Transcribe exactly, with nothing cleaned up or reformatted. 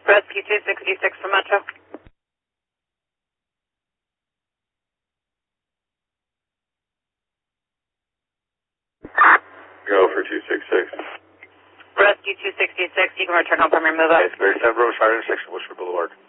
Rescue two sixty-six for Metro. Go for two sixty-six. Rescue two sixty-six, you can return home from your move up. Okay, thirty-seven Bravo Sergeant, Section Wilshire Boulevard.